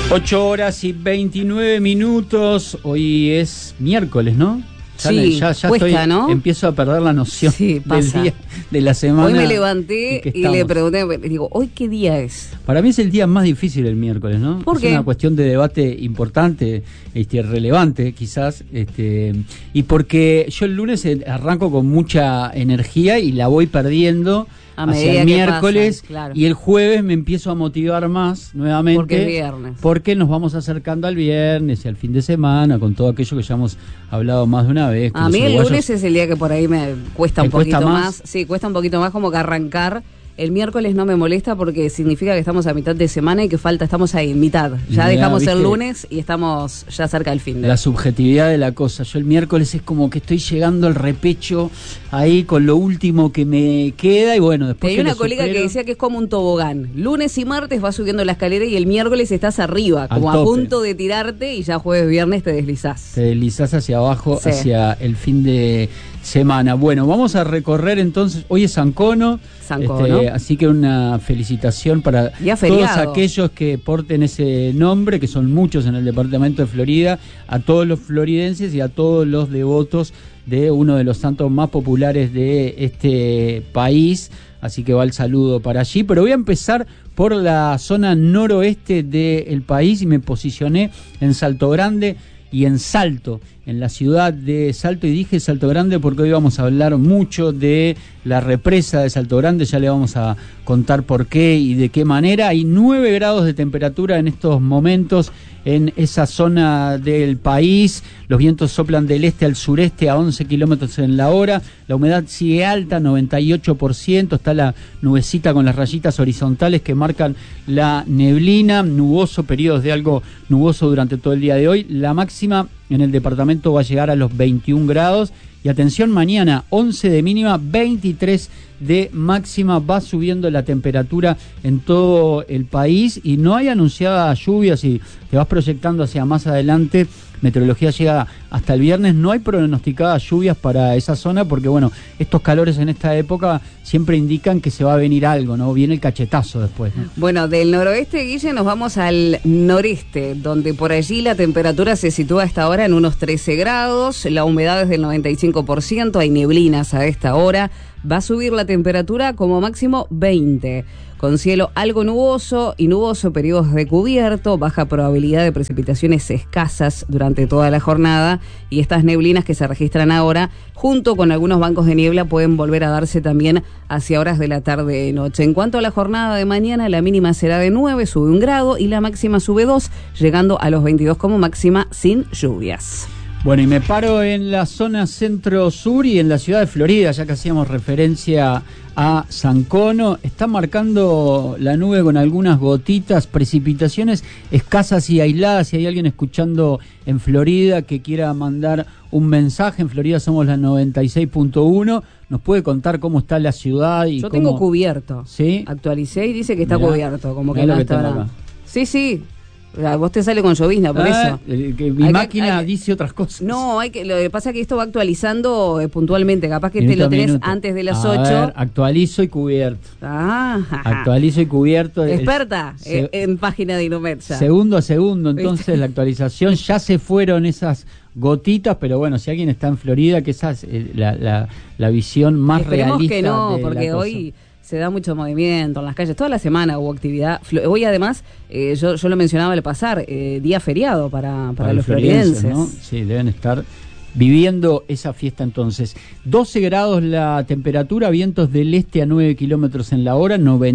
8:29. Hoy es miércoles, ¿no? Sí, ya cuesta, estoy, ¿no? empiezo a perder la noción del día, de la semana. Hoy me levanté y le pregunté, digo, ¿hoy qué día es? Para mí es el día más difícil el miércoles, ¿no? ¿Por qué? Es una cuestión de debate importante, relevante quizás, y porque yo el lunes arranco con mucha energía y la voy perdiendo a hacia el miércoles, pasa, claro. Y el jueves me empiezo a motivar más nuevamente. Porque es viernes. Porque nos vamos acercando al viernes y al fin de semana con todo aquello que ya hemos hablado más de una vez. A mí el lunes es el día que por ahí me cuesta un poquito más. Sí, cuesta un poquito más como que arrancar. El miércoles no me molesta porque significa que estamos a mitad de semana y que estamos ahí, en mitad. Ya dejamos el lunes y estamos ya cerca del fin de. La subjetividad de la cosa. Yo el miércoles es como que estoy llegando al repecho ahí con lo último que me queda y bueno, después hay una colega que decía que es como un tobogán. Lunes y martes vas subiendo la escalera y el miércoles estás arriba, como a punto de tirarte y ya jueves, viernes te deslizás. Te deslizás hacia abajo, sí, hacia el fin de semana. Bueno, vamos a recorrer entonces, hoy es Sancono, así que una felicitación para todos aquellos que porten ese nombre, que son muchos en el departamento de Florida, a todos los floridenses y a todos los devotos de uno de los santos más populares de este país, así que va el saludo para allí, pero voy a empezar por la zona noroeste del país y me posicioné en Salto Grande y en Salto, en la ciudad de Salto, y dije Salto Grande porque hoy vamos a hablar mucho de la represa de Salto Grande, ya le vamos a contar por qué y de qué manera. Hay 9 grados de temperatura en estos momentos en esa zona del país, los vientos soplan del este al sureste a 11 kilómetros en la hora, la humedad sigue alta, 98%, está la nubecita con las rayitas horizontales que marcan la neblina, nuboso, periodos de algo nuboso durante todo el día de hoy, la máxima en el departamento va a llegar a los 21 grados, y atención, mañana 11 de mínima, 23 de máxima, va subiendo la temperatura en todo el país y no hay anunciadas lluvias. Y te vas proyectando hacia más adelante, meteorología llega hasta el viernes, no hay pronosticadas lluvias para esa zona porque bueno, estos calores en esta época siempre indican que se va a venir algo, ¿no? Viene el cachetazo después, ¿no? Bueno, del noroeste, Guille, nos vamos al noreste, donde por allí la temperatura se sitúa a esta hora en unos 13 grados, la humedad es del 95%, hay neblinas a esta hora, va a subir la temperatura como máximo 20, con cielo algo nuboso y nuboso, periodos de cubierto, baja probabilidad de precipitaciones escasas durante toda la jornada, y estas neblinas que se registran ahora, junto con algunos bancos de niebla, pueden volver a darse también hacia horas de la tarde y noche. En cuanto a la jornada de mañana, la mínima será de 9, sube 1 grado, y la máxima sube 2, llegando a los 22 como máxima sin lluvias. Bueno, y me paro en la zona centro-sur y en la ciudad de Florida, ya que hacíamos referencia a Sancono. Está marcando la nube con algunas gotitas, precipitaciones escasas y aisladas. Si hay alguien escuchando en Florida que quiera mandar un mensaje, en Florida somos la 96.1, nos puede contar cómo está la ciudad y yo tengo cubierto, ¿sí? Actualicé y dice que está cubierto, como que no está ahora. Sí. Vos te sale con llovizna, por eso. Que mi máquina dice otras cosas. No, lo que pasa es que esto va actualizando puntualmente. Capaz que te lo tenés antes de las 8. Ver, actualizo y cubierto. Actualizo y cubierto. Experta en página de Inumet. Segundo a segundo, entonces la actualización. Ya se fueron esas gotitas, pero bueno, si alguien está en Florida, que esa es la visión más realista. Esperemos que no, porque hoy se da mucho movimiento en las calles. Toda la semana hubo actividad. Hoy además, yo lo mencionaba al pasar, día feriado para los floridenses, ¿no? Sí, deben estar viviendo esa fiesta entonces. 12 grados la temperatura, vientos del este a 9 kilómetros en la hora,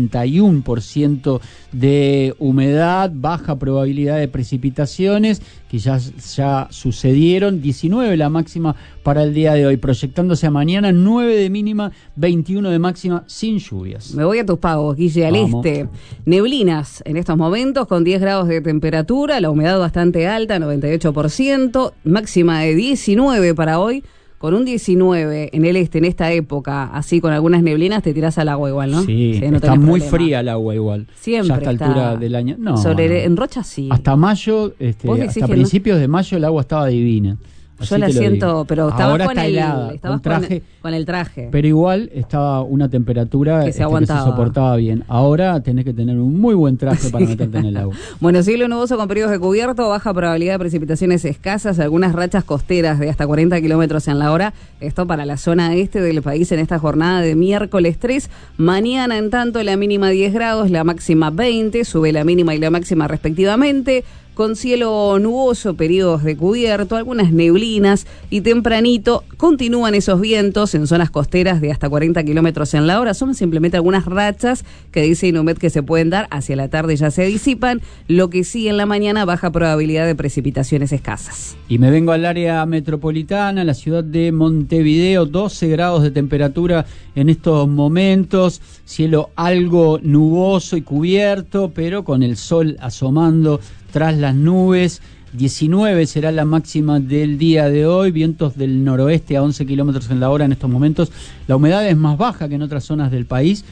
91% de humedad, baja probabilidad de precipitaciones, que ya sucedieron, 19 la máxima para el día de hoy, proyectándose a mañana, 9 de mínima, 21 de máxima, sin lluvias. Me voy a tus pagos, Guille, al este. Neblinas en estos momentos, con 10 grados de temperatura, la humedad bastante alta, 98%, máxima de 19 para hoy, con un 19 en el este, en esta época, así con algunas neblinas, te tirás al agua igual, ¿no? Sí, no está muy fría el agua igual. Siempre ya a esta altura del año. No, en Rocha sí. Hasta mayo, hasta principios de mayo el agua estaba divina. Yo la siento, pero estaba con el traje. Pero igual estaba una temperatura que se soportaba bien. Ahora tenés que tener un muy buen traje para meterte en el agua. Bueno, cielo nuboso con periodos de cubierto, baja probabilidad de precipitaciones escasas, algunas rachas costeras de hasta 40 kilómetros en la hora. Esto para la zona este del país en esta jornada de miércoles 3. Mañana, en tanto, la mínima 10 grados, la máxima 20, sube la mínima y la máxima respectivamente. Con cielo nuboso, periodos de cubierto, algunas neblinas y tempranito continúan esos vientos en zonas costeras de hasta 40 kilómetros en la hora. Son simplemente algunas rachas que dice Inumet que se pueden dar, hacia la tarde ya se disipan, lo que sí en la mañana baja probabilidad de precipitaciones escasas. Y me vengo al área metropolitana, la ciudad de Montevideo, 12 grados de temperatura en estos momentos, cielo algo nuboso y cubierto, pero con el sol asomando tras las nubes. 19 será la máxima del día de hoy, vientos del noroeste a 11 kilómetros en la hora en estos momentos. La humedad es más baja que en otras zonas del país,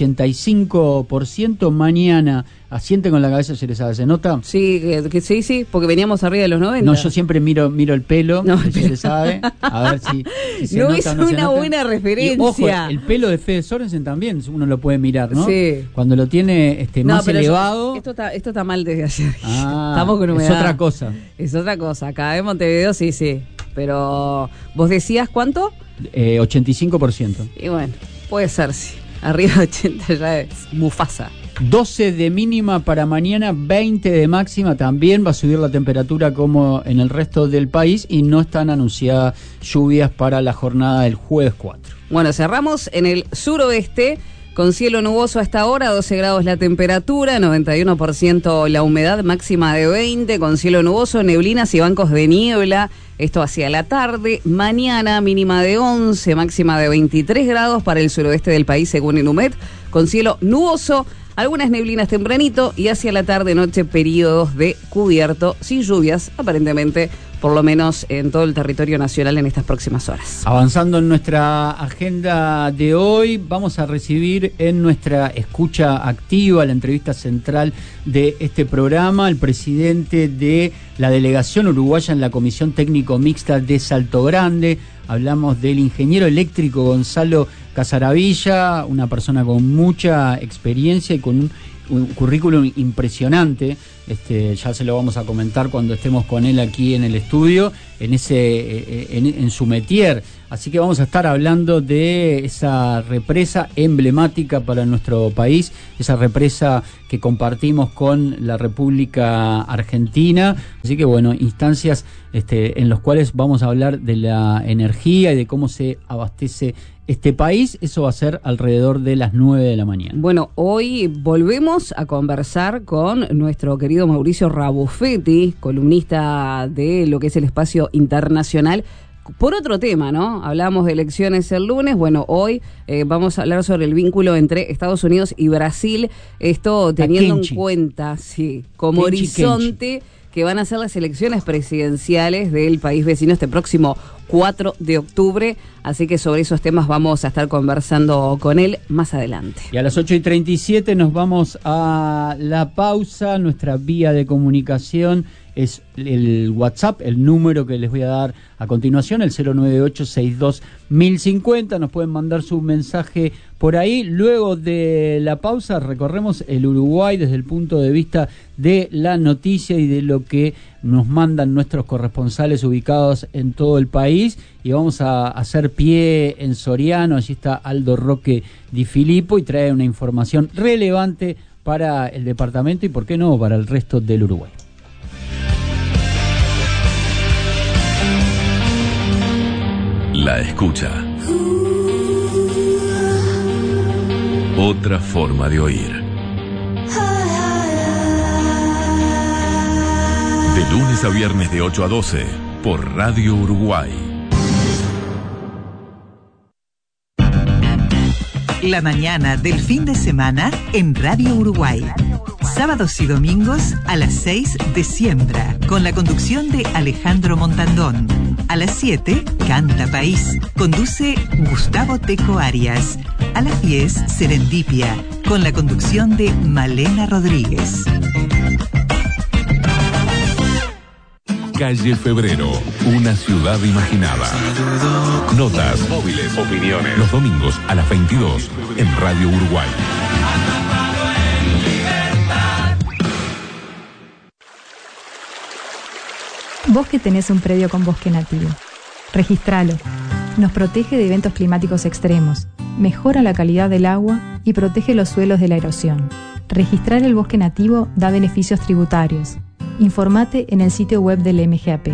85%. Mañana, asiente con la cabeza, Sherezada, ¿se nota? Sí, sí, porque veníamos arriba de los 90. No, yo siempre miro el pelo, Sherezada, a ver si se no nota es una buena referencia. Y, ojo, el pelo de Fede Sorensen también uno lo puede mirar, ¿no? Sí. Cuando lo tiene más elevado. Esto está mal desde ayer. Estamos con humedad. Es otra cosa. Es otra cosa. Acá en Montevideo sí. Pero, ¿vos decías cuánto? 85%. Y bueno, puede ser, sí. Arriba de 80 ya es Mufasa. 12 de mínima para mañana, 20 de máxima. También va a subir la temperatura como en el resto del país y no están anunciadas lluvias para la jornada del jueves 4. Bueno, cerramos en el suroeste. Con cielo nuboso hasta ahora, 12 grados la temperatura, 91% la humedad, máxima de 20, con cielo nuboso, neblinas y bancos de niebla, esto hacia la tarde. Mañana mínima de 11, máxima de 23 grados para el suroeste del país según Inumet, con cielo nuboso, algunas neblinas tempranito y hacia la tarde-noche periodos de cubierto, sin lluvias aparentemente, por lo menos en todo el territorio nacional en estas próximas horas. Avanzando en nuestra agenda de hoy, vamos a recibir en nuestra escucha activa, la entrevista central de este programa, el presidente de la delegación uruguaya en la Comisión Técnico Mixta de Salto Grande. Hablamos del ingeniero eléctrico Gonzalo Casaravilla, una persona con mucha experiencia y con un currículum impresionante. Ya se lo vamos a comentar cuando estemos con él aquí en el estudio, en su métier. Así que vamos a estar hablando de esa represa emblemática para nuestro país, esa represa que compartimos con la República Argentina. Así que bueno, instancias en los cuales vamos a hablar de la energía y de cómo se abastece este país. Eso va a ser alrededor de las 9 de la mañana. Bueno, hoy volvemos a conversar con nuestro querido Mauricio Rabufetti, columnista de lo que es el Espacio Internacional, por otro tema, ¿no? Hablábamos de elecciones el lunes, bueno, hoy vamos a hablar sobre el vínculo entre Estados Unidos y Brasil, esto teniendo en cuenta, sí, como horizonte que van a ser las elecciones presidenciales del país vecino este próximo 4 de octubre, así que sobre esos temas vamos a estar conversando con él más adelante. Y a las 8:37 nos vamos a la pausa. Nuestra vía de comunicación es el WhatsApp, el número que les voy a dar a continuación, el 098-62-1050. Nos pueden mandar su mensaje por ahí. Luego de la pausa recorremos el Uruguay desde el punto de vista de la noticia y de lo que nos mandan nuestros corresponsales ubicados en todo el país. Y vamos a hacer pie en Soriano. Allí está Aldo Roque Di Filippo y trae una información relevante para el departamento y, por qué no, para el resto del Uruguay. La escucha. Otra forma de oír. De lunes a viernes de 8 a 12 por Radio Uruguay. La mañana del fin de semana en Radio Uruguay. Sábados y domingos a las 6 de Siembra, con la conducción de Alejandro Montandón. A las 7, Canta País, conduce Gustavo Teco Arias. A las 10, Serendipia, con la conducción de Malena Rodríguez. Calle Febrero, una ciudad imaginada. Notas, móviles, opiniones. Los domingos a las 22 en Radio Uruguay. Vos que tenés un predio con bosque nativo, registralo. Nos protege de eventos climáticos extremos, mejora la calidad del agua y protege los suelos de la erosión. Registrar el bosque nativo da beneficios tributarios. Informate en el sitio web del MGAP.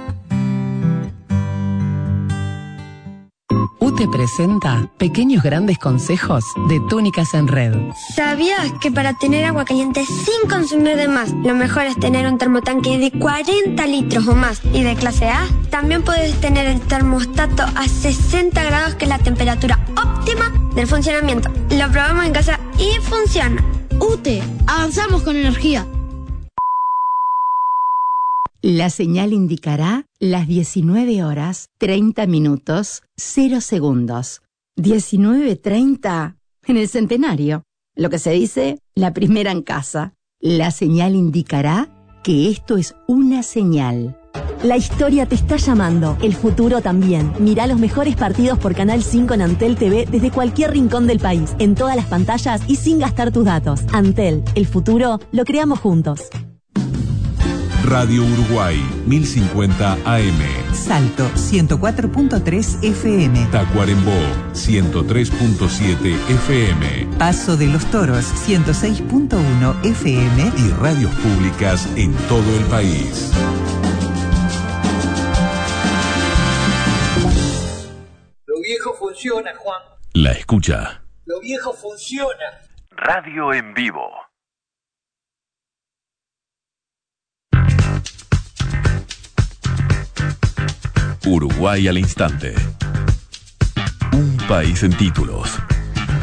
UTE presenta Pequeños Grandes Consejos de Túnicas en Red. ¿Sabías que para tener agua caliente sin consumir de más, lo mejor es tener un termotanque de 40 litros o más y de clase A? También puedes tener el termostato a 60 grados, que es la temperatura óptima del funcionamiento. Lo probamos en casa y funciona. UTE, avanzamos con energía. La señal indicará las 19 horas, 30 minutos, 0 segundos. 19:30 en el centenario. Lo que se dice, la primera en casa. La señal indicará que esto es una señal. La historia te está llamando, el futuro también. Mirá los mejores partidos por Canal 5 en Antel TV desde cualquier rincón del país, en todas las pantallas y sin gastar tus datos. Antel, el futuro lo creamos juntos. Radio Uruguay, 1050 AM. Salto, 104.3 FM. Tacuarembó, 103.7 FM. Paso de los Toros, 106.1 FM. Y radios públicas en todo el país. Lo viejo funciona, Juan. La escucha. Lo viejo funciona. Radio en vivo. Uruguay al instante. Un país en títulos.